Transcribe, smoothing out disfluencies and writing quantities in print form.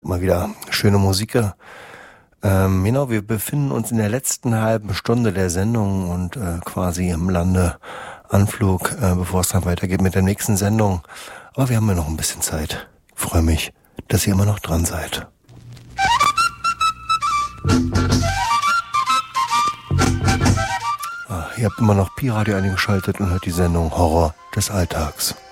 mal wieder schöne Musik. Genau, wir befinden uns in der letzten halben Stunde der Sendung und quasi im Landeanflug, bevor es dann weitergeht mit der nächsten Sendung. Aber wir haben ja noch ein bisschen Zeit. Ich freue mich, dass ihr immer noch dran seid. Ihr habt immer noch Pi-Radio eingeschaltet und hört die Sendung Horror des Alltags.